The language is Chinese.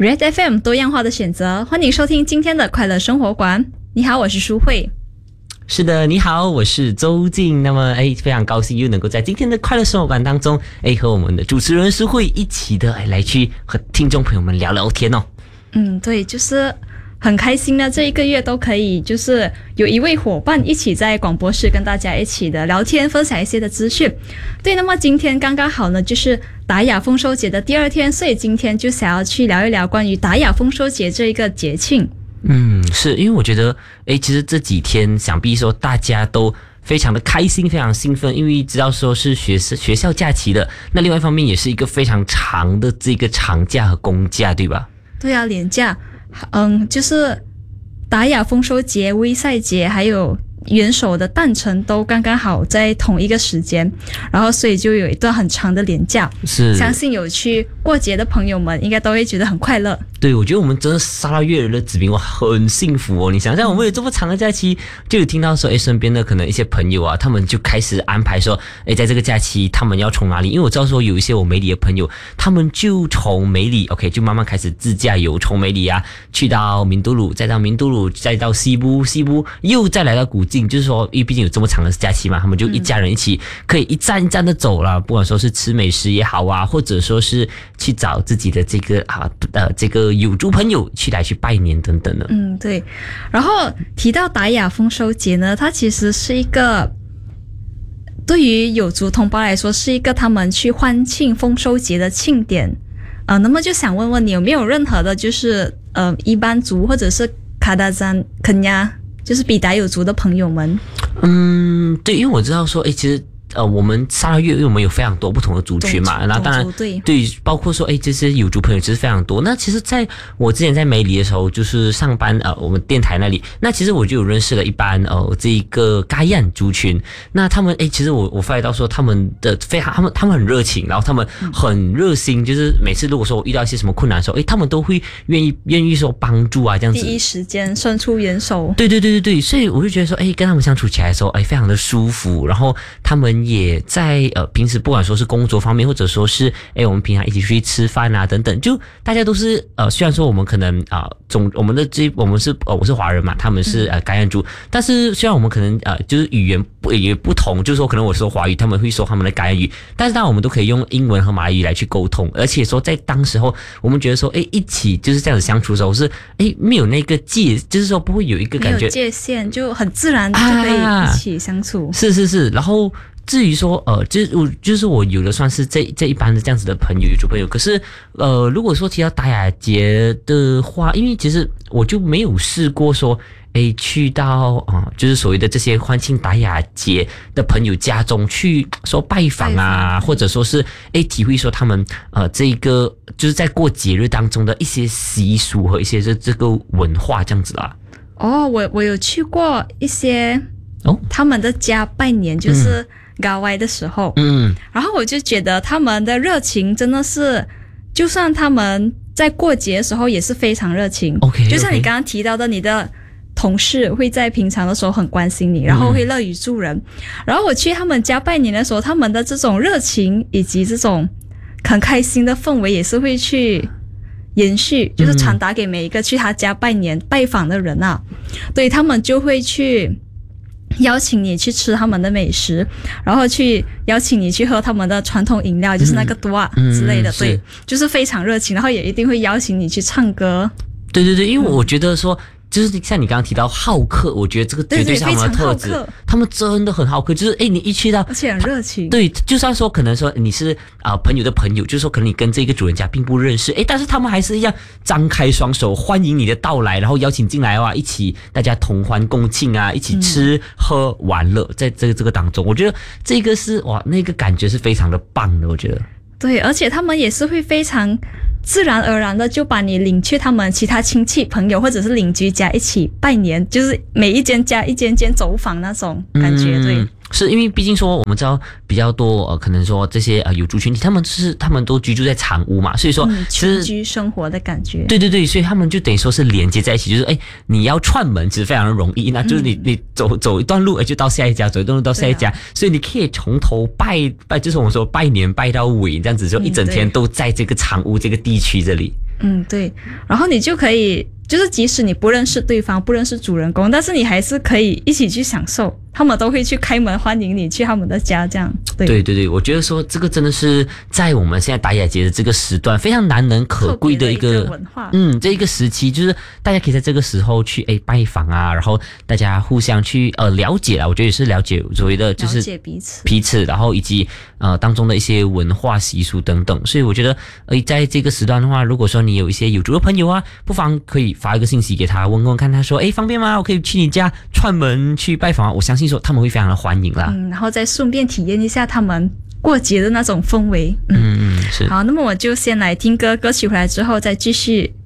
Red FM 多样化的选择，欢迎收听今天的快乐生活馆。你好，我是舒慧。 是的，你好，我是周静。那么非常高兴又能够在今天的快乐生活馆当中和我们的主持人舒慧一起的来去和听众朋友们聊聊天哦。 对，就是很开心呢，这一个月都可以就是有一位伙伴一起在广播室跟大家一起的聊天，分享一些的资讯。对，那么今天刚刚好呢，就是达雅丰收节的第二天，所以今天就想要去聊一聊关于达雅丰收节这一个节庆。 是因为我觉得其实这几天想必说大家都非常的开心，非常兴奋，因为知道说是学校假期的，那另外一方面也是一个非常长的这个长假和公假，对吧？ 对啊，连假。就是达雅丰收节、威赛节还有元首的诞辰都刚刚好在同一个时间，然后所以就有一段很长的连假。 是， 相信有去过节的朋友们应该都会觉得很快乐。 对，我觉得我们真的杀到月日子民，我很幸福哦。你想想，我们有这么长的假期，就有听到说，身边的可能一些朋友啊，他们就开始安排说，在这个假期他们要从哪里？因为我知道说有一些我梅里的朋友，他们就从梅里 ，OK， 就慢慢开始自驾游，从梅里啊去到明都鲁，再到明都鲁，再到西部又再来到古晋，就是说，因为毕竟有这么长的假期嘛，他们就一家人一起可以一站一站的走了，不管说是吃美食也好啊，或者说是去找自己的这个有族朋友去拜年等等的。 对。然后提到达雅丰收节呢，它其实是一个对于有族同胞来说是一个他们去欢庆丰收节的庆典。那么就想问问你有没有任何的就是伊班族或者是卡达赞肯亚就是比达有族的朋友们？ 对，因为我知道说其实我们沙拉越，因为我们有非常多不同的族群嘛，那当然对，包括说这些有族朋友其实非常多。那其实在我之前在梅里的时候，就是上班我们电台那里，那其实我就有认识了一班这一个嘎亚族群。那他们其实我发觉到说他们的他们很热情，然后他们很热心，就是每次如果说我遇到一些什么困难的时候，他们都会愿意说帮助啊，这样子第一时间伸出援手。 对，所以我就觉得说跟他们相处起来的时候非常的舒服，然后他们也在平时不管说是工作方面，或者说是我们平常一起去吃饭啊等等，就大家都是虽然说我们可能我是华人嘛，他们是嘎亚族，但是虽然我们可能就是语言也不同，就是说可能我说华语，他们会说他们的嘎亚语，但是当然我们都可以用英文和马来语来去沟通，而且说在当时候我们觉得说一起就是这样子相处的时候是没有那个就是说不会有一个感觉没有界限，就很自然就可以一起相处。 是，然后至于说就是我有的算是这一般的这样子的朋友，有族朋友。可是如果说提到达雅节的话，因为其实我就没有试过说去到就是所谓的这些欢庆达雅节的朋友家中去说拜访啊，或者说是体会说他们这个就是在过节日当中的一些习俗和一些这个文化这样子啦。 我有去过一些他们的家拜年，就是嘎歪的时候，然后我就觉得他们的热情真的是，就算他们在过节的时候也是非常热情。就像你刚刚提到的，你的同事会在平常的时候很关心你，然后会乐于助人。然后我去他们家拜年的时候，他们的这种热情以及这种很开心的氛围也是会去延续，就是传达给每一个去他家拜年拜访的人啊。对，他们就会去邀请你去吃他们的美食，然后去邀请你去喝他们的传统饮料，就是那个多啊之类的。对，就是非常热情，然后也一定会邀请你去唱歌。 对，因为我觉得说就是像你刚刚提到好客，我觉得这个绝对是他们的特质，他们真的很好客，就是你一去到， 而且很热情。 对，就算说可能说你是朋友的朋友，就是说可能你跟这个主人家并不认识，但是他们还是一样张开双手欢迎你的到来，然后邀请进来一起大家同欢共庆啊，一起吃喝玩乐，在这个当中，我觉得这个是那个感觉是非常的棒的，我觉得。 对，而且他们也是会非常自然而然的就把你领去他们其他亲戚朋友或者是邻居家一起拜年，就是每一间家一间间走访那种感觉。对， 是因为毕竟说我们知道比较多可能说这些有族群体，他们都居住在长屋嘛，所以说其实群居生活的感觉。 对，所以他们就等于说是连接在一起，就是你要串门其实非常的容易，那就是你走一段路就到下一家，走一段路到下一家，所以你可以从头拜就是我们说拜年拜到尾这样子，就一整天都在这个长屋这个地区这里。 对，然后你就可以，就是即使你不认识对方，不认识主人公，但是你还是可以一起去享受，他们都会去开门欢迎你去他们的家，这样。 对，我觉得说这个真的是在我们现在打雅节的这个时段非常难能可贵的一个文化。 这一个时期，就是大家可以在这个时候去拜访啊，然后大家互相去了解啦，我觉得也是了解所谓的就是了解彼此， 然后以及当中的一些文化习俗等等。所以我觉得在这个时段的话，如果说你有一些有族的朋友啊，不妨可以发一个信息给他，问问看他说方便吗？我可以去你家串门去拜访啊，我相信说他们会非常的欢迎啦。 然后再顺便体验一下他们过节的那种氛围。 是。 好，那么我就先来听歌曲回来之后再继续